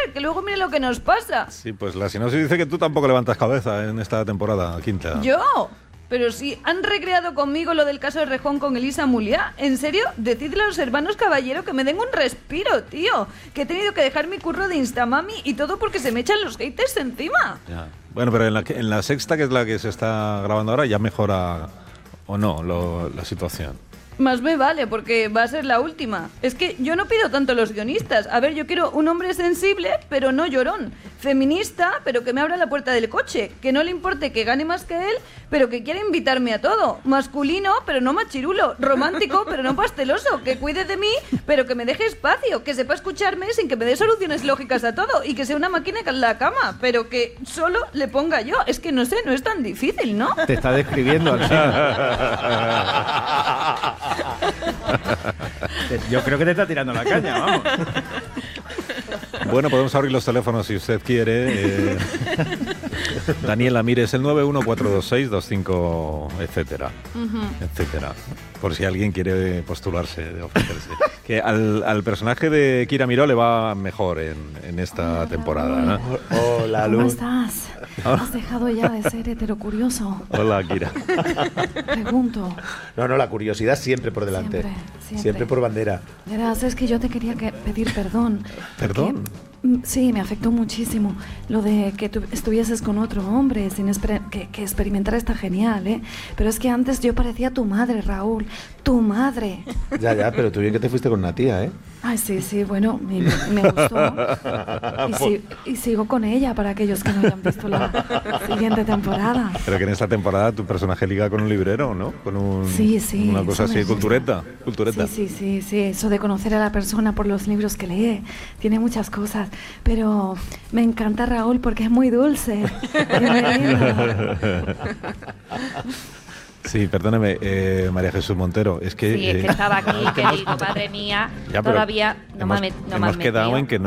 que luego mire lo que nos pasa. Sí, pues la sinopsis dice que tú tampoco levantas cabeza en esta temporada quinta. ¿Yo? Pero si han recreado conmigo lo del caso de Rejón con Elisa Muliá. ¿En serio? Decidle a los hermanos Caballero que me den un respiro, tío. Que he tenido que dejar mi curro de Instamami y todo porque se me echan los haters encima. Ya. Bueno, pero en la sexta, que es la que se está grabando ahora, ya mejora o no la situación. Más me vale, porque va a ser la última. Es que yo no pido tanto a los guionistas. A ver, yo quiero un hombre sensible, pero no llorón. Feminista, pero que me abra la puerta del coche. Que no le importe que gane más que él, pero que quiera invitarme a todo. Masculino, pero no machirulo. Romántico, pero no pasteloso. Que cuide de mí, pero que me deje espacio. Que sepa escucharme sin que me dé soluciones lógicas a todo. Y que sea una máquina en la cama, pero que solo le ponga yo. Es que no sé, no es tan difícil, ¿no? Te está describiendo al final. Yo creo que te está tirando la caña, vamos. Bueno, podemos abrir los teléfonos si usted quiere. Daniela, mire, es el 9142625, etcétera, etcétera. Por si alguien quiere postularse, de ofrecerse. Que al personaje de Kira Miró le va mejor en esta temporada, ¿no? Hola, Luz. ¿Cómo estás? ¿Has dejado ya de ser heterocurioso? Hola, Kira. Pregunto. No, la curiosidad siempre por delante. Siempre por bandera. Verás, es que yo te quería pedir perdón. ¿Perdón? Sí, me afectó muchísimo lo de que tú estuvieses con otro hombre sin que experimentar está genial, ¿eh? Pero es que antes yo parecía tu madre, Raúl, tu madre. Ya, pero tú bien que te fuiste con una tía, ¿eh? Ay, sí, bueno, me gustó. Y sigo con ella para aquellos que no hayan visto la siguiente temporada. Pero que en esta temporada tu personaje liga con un librero, ¿no? Con un, sí, una cosa así, cultureta. Sí, eso de conocer a la persona por los libros que lee, tiene muchas cosas. Pero me encanta Raúl porque es muy dulce. Sí, perdóneme, María Jesús Montero, es que... Sí, es que estaba aquí, que digo, madre mía, ya, todavía no me hemos quedado en que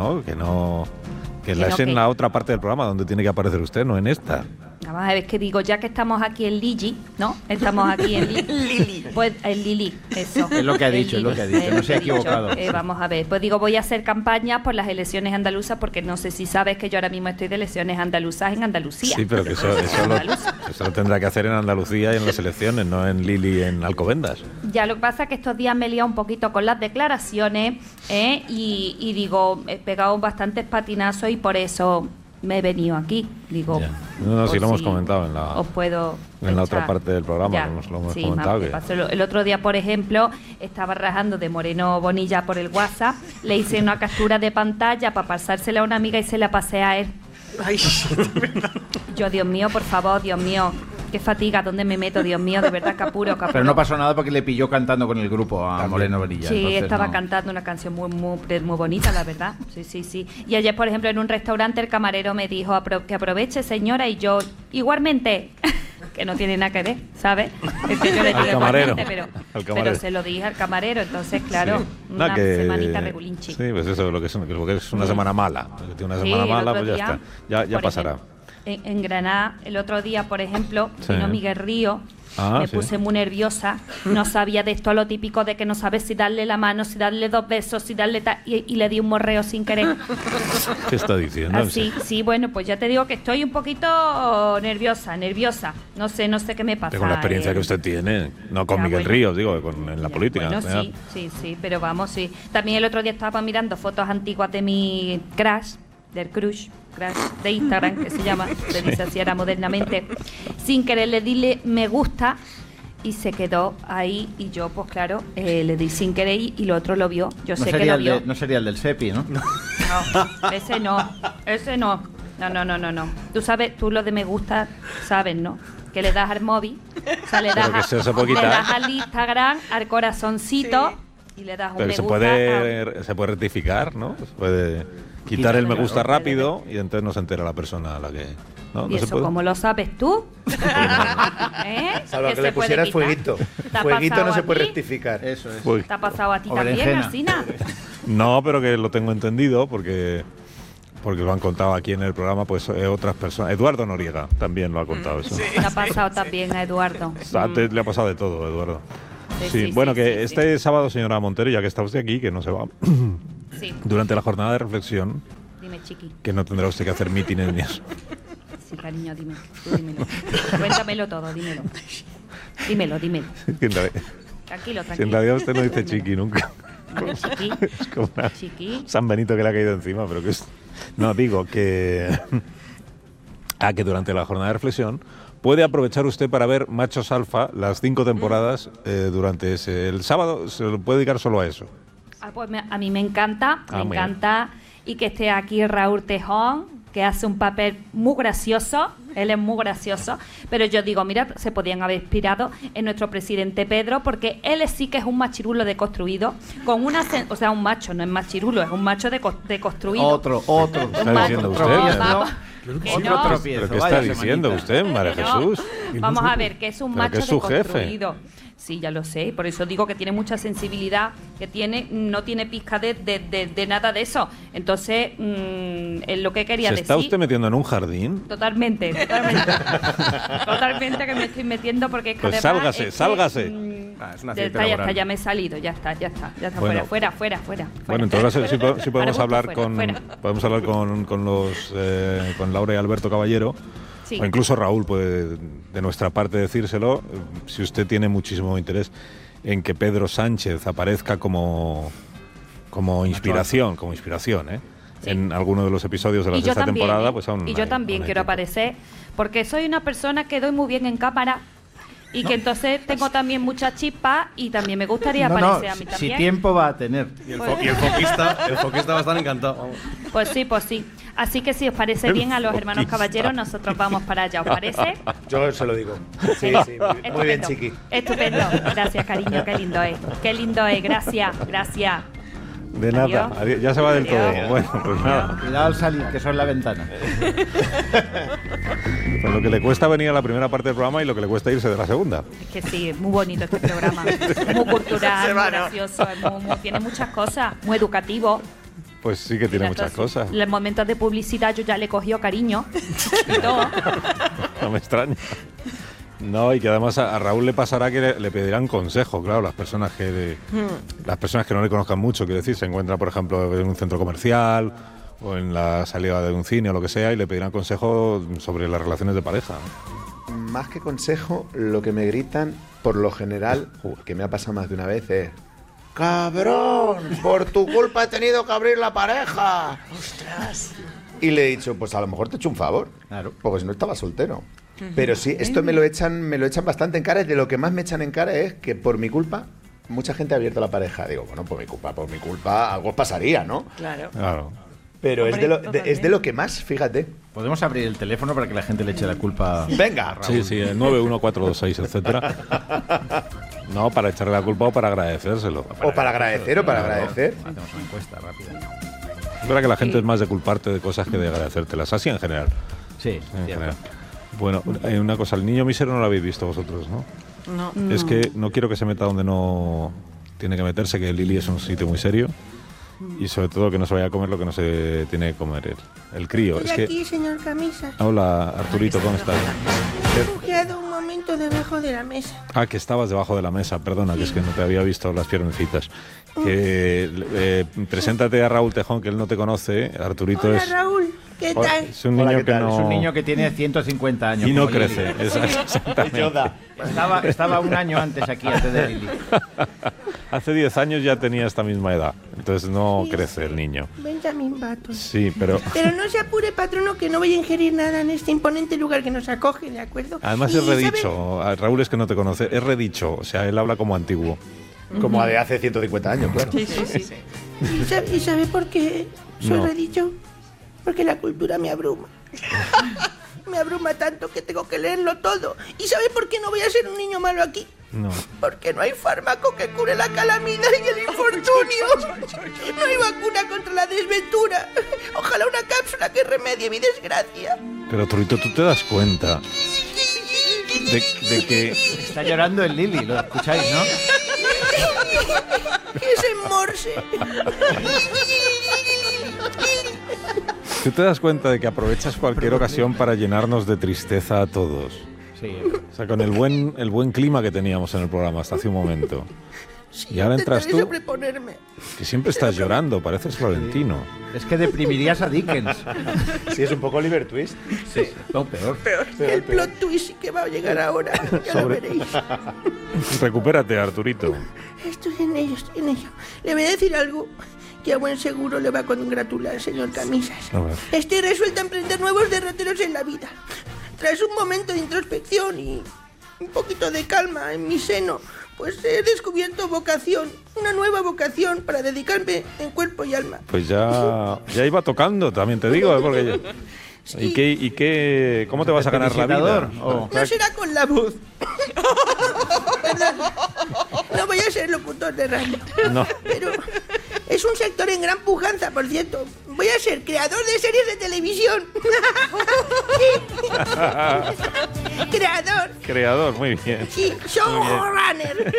es en la otra parte del programa donde tiene que aparecer usted, no en esta. Vamos a ver, es que digo, ya que estamos aquí en Lili, ¿no? Estamos aquí en Lili. Pues en Lili, eso. Es lo que ha dicho, no se ha equivocado. Vamos a ver, pues digo, voy a hacer campaña por las elecciones andaluzas, porque no sé si sabes que yo ahora mismo estoy de elecciones andaluzas en Andalucía. Sí, pero que eso lo tendrá que hacer en Andalucía y en las elecciones, no en Lili, en Alcobendas. Ya, lo que pasa es que estos días me he liado un poquito con las declaraciones, y digo, he pegado bastantes patinazos y por eso me he venido aquí, digo. No, sí lo hemos comentado en la otra parte del programa, lo hemos comentado. El otro día, por ejemplo, estaba rajando de Moreno Bonilla por el WhatsApp, le hice una captura de pantalla para pasársela a una amiga y se la pasé a él. Ay, yo, Dios mío, por favor, Dios mío, qué fatiga, ¿dónde me meto? Dios mío, de verdad, capuro. Pero no pasó nada porque le pilló cantando con el grupo a Moreno Bonilla. Sí, estaba cantando una canción muy bonita, la verdad. Sí. Y ayer, por ejemplo, en un restaurante el camarero me dijo que aproveche, señora, y yo, igualmente, que no tiene nada que ver, ¿sabes? Es que yo le digo igualmente, pero se lo dije al camarero, entonces, claro, una semanita regulinchi. Sí, pues eso es lo que es una semana mala. Que tiene una semana mala, pues ya está. Ya pasará. En Granada, el otro día, por ejemplo, vino Miguel Río, me puse muy nerviosa, no sabía de esto, lo típico de que no sabes si darle la mano, si darle 2 besos, si darle y le di un morreo sin querer. ¿Qué está diciendo? Así, sí, bueno, pues ya te digo que estoy un poquito nerviosa, no sé qué me pasa. Con la experiencia que usted tiene, no con Miguel Ríos, digo, en la política. Bueno, sí, pero vamos, sí. También el otro día estaba mirando fotos antiguas de mi crush de Instagram, que se llama, se dice así ahora modernamente, sin querer le di me gusta y se quedó ahí, y yo pues claro, le di sin querer y lo otro lo vio, yo sé que lo vio. No sería el del Sepi, ¿no? No, ese no. No. Tú sabes, tú lo de me gusta, sabes, ¿no? Que le das al móvil, o sea, le das al Instagram, al corazoncito, y le das un me gusta. Se puede rectificar, ¿no? Se puede quitar el me gusta rápido y entonces no se entera la persona a la que... ¿no? ¿Y eso cómo lo sabes tú? Salvo que le pusieras fueguito. Fueguito no se puede rectificar. Eso es. ¿Te ha pasado a ti también, Alsina? No, pero que lo tengo entendido porque lo han contado aquí en el programa pues otras personas. Eduardo Noriega también lo ha contado eso. Sí. Le ha pasado también a Eduardo. Antes le ha pasado de todo, Eduardo. Este sábado, señora Montero, ya que está usted aquí, que no se va, durante la jornada de reflexión Dime, chiqui. Que no tendrá usted que hacer mítines ni eso. Sí, cariño, dime. Tú dímelo. Cuéntamelo todo, dímelo. Dímelo. Tranquilo. Si en realidad usted no dice chiqui nunca. Dime, chiqui. Es como una Chiqui. San Benito que le ha caído encima, pero que es... No, digo que... que durante la jornada de reflexión puede aprovechar usted para ver Machos Alfa, las 5 temporadas, durante el sábado se lo puede dedicar solo a eso. Pues a mí me encanta, muy bien. Y que esté aquí Raúl Tejón, que hace un papel muy gracioso, él es muy gracioso, pero yo digo, mira, se podían haber inspirado en nuestro presidente Pedro, porque él sí que es un machirulo deconstruido, con una, o sea, un macho, no es machirulo, es un macho deconstruido. Otro. ¿Qué está diciendo usted? Otro tropiezo. ¿Pero qué está diciendo usted, María Jesús? Vamos a ver, que es un macho que es su deconstruido. Sí, ya lo sé, por eso digo que tiene mucha sensibilidad, que no tiene pizca de nada de eso. Entonces, es lo que quería decir. ¿Se está usted metiendo en un jardín? Totalmente. Totalmente que me estoy metiendo porque es que pues sálgase. Es una ya me he salido, ya está, bueno, fuera. Bueno, entonces sí podemos hablar fuera. podemos hablar con Laura y Alberto Caballero. Sí. O incluso Raúl puede de nuestra parte decírselo, si usted tiene muchísimo interés en que Pedro Sánchez aparezca como inspiración, Sí. en alguno de los episodios de la sexta temporada, pues aún. Y yo también quiero aparecer, porque soy una persona que doy muy bien en cámara y que entonces tengo también mucha chispa y también me gustaría aparecer a mí también. Si tiempo va a tener. Y el foquista va a estar encantado. Pues sí. Así que si os parece bien a los hermanos caballeros, nosotros vamos para allá, ¿os parece? Yo se lo digo. Sí, muy bien, chiqui. Estupendo. Gracias, cariño, qué lindo es. Gracias. De nada, ya se va del todo. Bueno, pues nada. Cuidado al salir, que son la ventana. Pues lo que le cuesta venir a la primera parte del programa y lo que le cuesta irse de la segunda. Es que sí, es muy bonito este programa. Muy cultural, muy gracioso, tiene muchas cosas, muy educativo. Pues sí que tiene muchas cosas. En los momentos de publicidad yo ya le he cogido cariño y todo. No me extraña. No, y que además a Raúl le pasará que le pedirán consejo, claro, las personas que no le conozcan mucho, quiero decir, se encuentran, por ejemplo, en un centro comercial o en la salida de un cine o lo que sea, y le pedirán consejo sobre las relaciones de pareja. Más que consejo, lo que me gritan, por lo general, que me ha pasado más de una vez, es: ¡cabrón! Por tu culpa he tenido que abrir la pareja. ¡Ostras! Y le he dicho, pues a lo mejor te he hecho un favor. Claro. Porque si no estaba soltero. Pero sí, esto me lo echan bastante en cara. Y de lo que más me echan en cara es que por mi culpa mucha gente ha abierto la pareja. Digo, bueno, por mi culpa algo pasaría, ¿no? Claro. Pero hombre, es de lo que más, fíjate. Podemos abrir el teléfono para que la gente le eche la culpa. Venga, Raúl. Sí, el 91426, etcétera. No, para echarle la culpa o para agradecérselo. O para agradecer. Hacemos una encuesta rápida. Es verdad que la gente es más de culparte de cosas que de agradecértelas, así en general. Sí, en general. Bueno, una cosa, el niño mísero no lo habéis visto vosotros, ¿no? No. Es que no quiero que se meta donde no tiene que meterse, que Lili es un sitio muy serio. Y sobre todo que no se vaya a comer lo que no se tiene que comer el crío. Estoy aquí, señor Camisa. Hola, Arturito, ¿cómo estás? He refugiado un momento debajo de la mesa. Que estabas debajo de la mesa, perdona, que es que no te había visto las piernecitas. Preséntate a Raúl Tejón, que él no te conoce. Arturito Hola, es... Raúl, ¿qué tal? Es un niño que no... Es un niño que tiene 150 años. Y no como crece, Lili. exactamente. Estaba un año antes aquí, antes de Lili. Hace 10 años ya tenía esta misma edad, entonces no Sí, crece el niño. Benjamin Button. Sí, pero... Pero no se apure, patrono, que no voy a ingerir nada en este imponente lugar que nos acoge, ¿de acuerdo? Además Y, es redicho, a Raúl es que no te conoce, es redicho, o sea, él habla como antiguo. Como de hace 150 años, claro. ¿Y sabe por qué soy No. redicho? Porque la cultura me abruma. Me abruma tanto que tengo que leerlo todo. ¿Y sabe por qué no voy a ser un niño malo aquí? No. Porque no hay fármaco que cure la calamidad y el infortunio. No hay vacuna contra la desventura. Ojalá una cápsula que remedie mi desgracia. Pero Arturito, ¿tú te das cuenta de que... Está llorando el Lili, lo escucháis, ¿no? ¿Qué es en morse? ¿Tú te das cuenta de que aprovechas cualquier ocasión para llenarnos de tristeza a todos? Sí. O sea, con el buen clima que teníamos en el programa hasta hace un momento. Sí, Y ahora entras intentaré tú, sobreponerme. que siempre estás llorando, pareces Florentino. Es que deprimirías a Dickens. Sí, es un poco Oliver Twist. Sí, no, peor. El plot twist sí que va a llegar ahora. Ya lo veréis. Recupérate, Arturito. Estoy en ello, estoy en ello. Le voy a decir algo que a buen seguro le va a congratular, señor Camisas. A ver. Estoy resuelta a emprender nuevos derroteros en la vida. Tras un momento de introspección y un poquito de calma en mi seno, pues he descubierto vocación, una nueva vocación para dedicarme en cuerpo y alma. Pues ya iba tocando, también te digo, porque Sí. ¿Y qué, cómo te vas a ganar la vida? No será con la voz. Perdón. No voy a ser locutor de radio. No. Pero es un sector en gran pujanza, por cierto. Voy a ser creador de series de televisión. Sí. Creador. Muy bien. Sí, showrunner.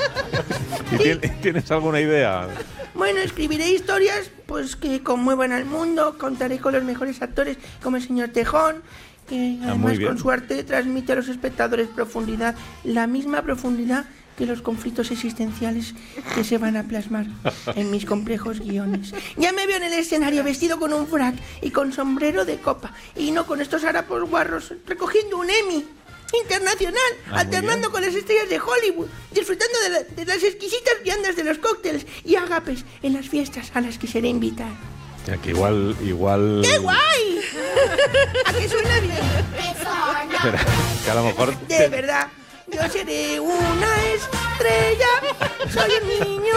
¿Y tienes alguna idea? Bueno, escribiré historias pues que conmuevan al mundo, contaré con los mejores actores como el señor Tejón, que además bien. con su arte transmite a los espectadores profundidad, la misma profundidad que los conflictos existenciales que se van a plasmar en mis complejos guiones. Ya me veo en el escenario vestido con un frac y con sombrero de copa, y no con estos harapos guarros, recogiendo un Emmy internacional, alternando con las estrellas de Hollywood, disfrutando de las exquisitas viandas de los cócteles y agapes en las fiestas a las que seré invitada. Ya que igual... ¡Qué guay! ¿A qué suena bien? Espera, que a lo mejor... De verdad, yo seré una estrella, soy un niño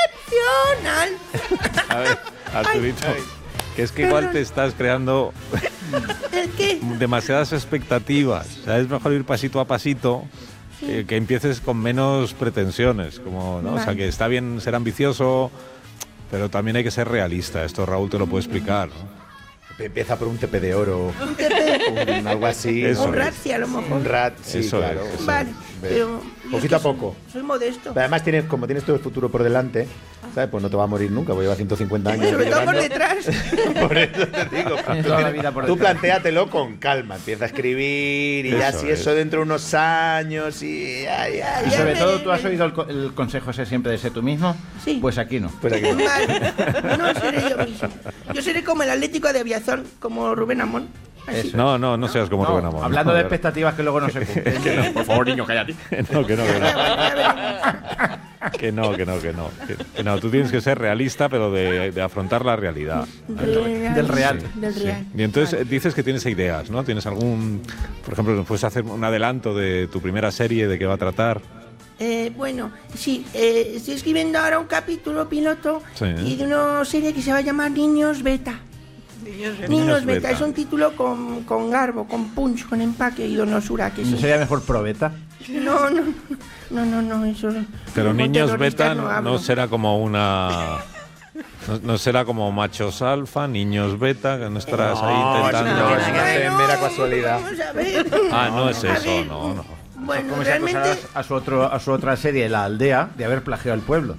excepcional. A ver, Arturito, que es que igual te estás creando ¿El qué? demasiadas expectativas. O sea, es mejor ir pasito a pasito, que empieces con menos pretensiones. Como, ¿no? O sea, Vale. que está bien ser ambicioso, pero también hay que ser realista. Esto Raúl te lo puede explicar, ¿no? Empieza por un TP de oro, Un TP, algo así. Eso un es. ratzi a lo mejor. Un rat, sí, Eso claro. es, eso Vale, pero... yo Poquito es que a poco. Soy modesto. Pero además, como tienes todo el futuro por delante, ¿sabes? Pues no te va a morir nunca, porque lleva 150 años. Sobre todo por llorando. detrás. Por eso te digo. Tienes toda la vida por Tú detrás. plantéatelo con calma, empieza a escribir y ya Eso si es. eso dentro de unos años y ya. Y Ya sobre me- todo, ¿tú has oído el consejo ese siempre de ser tú mismo? Sí. Pues aquí no. Pues aquí. Vale, no seré yo mismo. Yo seré como el Atlético de Aviación, como Rubén Amón. Así. Eso. No seas como No, Rubén Amón. hablando No, de ver. expectativas que luego no se cumplen. Por favor, niño, cállate. No, que no. Ya veremos. Que no, tú tienes que ser realista, pero de afrontar la realidad. Del real. Del real. Y entonces dices que tienes ideas, ¿no? ¿Tienes algún, por ejemplo, nos puedes hacer un adelanto de tu primera serie, de qué va a tratar? Bueno, sí, estoy escribiendo ahora un capítulo piloto Sí. y de una serie que se va a llamar Niños Beta. Niños Beta. Beta. Es un título con garbo, con punch, con empaque y donosura. Que ¿No sí. sería mejor probeta? No, eso. Pero con niños terroristas beta no no hablo. será como una... No será como machos alfa, niños beta, que no estarás ahí intentando... no, es una Bueno, mera casualidad. Vamos a ver. Ah, no es A eso, ver. no. Bueno, ¿Cómo se realmente... acusarás a su otra serie, La Aldea, de haber plagiado al pueblo?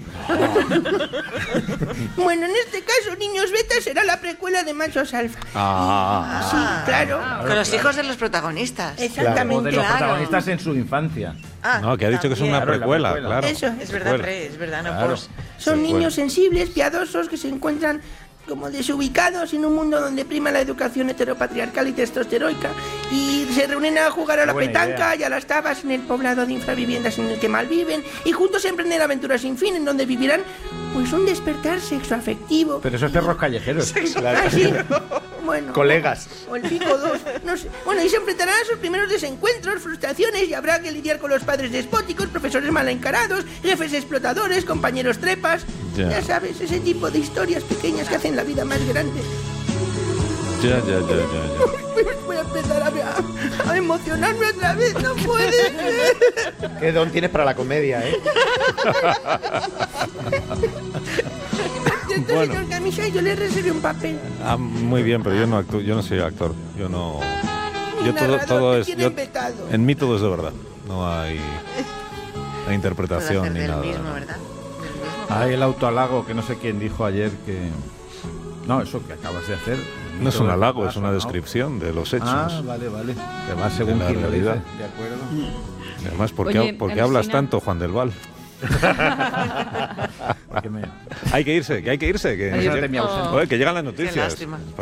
Bueno, en este caso, Niños Beta será la precuela de Machos Alfa. Ah, Sí, claro. Con los hijos de los protagonistas. O Exactamente. de los Claro. protagonistas en su infancia. Ah, no, que ha dicho que es una también. precuela, Claro, la claro. Eso. Es verdad, Precuela. es verdad, no Claro. pues. Son Precuela. niños sensibles, piadosos, que se encuentran como desubicados en un mundo donde prima la educación heteropatriarcal y testosteroica y se reúnen a jugar a la Buena petanca idea. y a las tabas en el poblado de infraviviendas en el que malviven y juntos emprenden aventuras sin fin en donde vivirán pues un despertar sexoafectivo. Pero esos perros callejeros. Ah, sí. Bueno. Colegas. O el pico 2, no sé. Bueno, y se enfrentarán a sus primeros desencuentros, frustraciones, y habrá que lidiar con los padres despóticos, profesores mal encarados, jefes explotadores, compañeros trepas. Ya. Ya sabes, ese tipo de historias pequeñas que hacen la vida más grande. Ya. Voy a empezar a emocionarme otra vez, no puede ser. Qué don tienes para la comedia, ¿eh? Entonces, Bueno. señor Camisa, yo le reservé un papel. Ah, muy bien, pero yo no soy actor. Yo no... Mi Yo narrador todo me es... tiene yo- vetado. en mí todo es de verdad. No hay Puede interpretación hacer ni del nada. mismo, ¿verdad? Del mismo. Hay el autohalago que no sé quién dijo ayer que... No, eso que acabas de hacer. No es un halago, Paso, es una ¿no? descripción de los hechos. Ah, vale. Que va según la quien lo dice. realidad. De acuerdo. Además, ¿por Oye, qué hablas alucina. tanto, Juan del Val? Porque me... Hay que irse, que hay que irse. Que, Fíjate mi ausencia. Joder, que llegan las Qué noticias. lástima.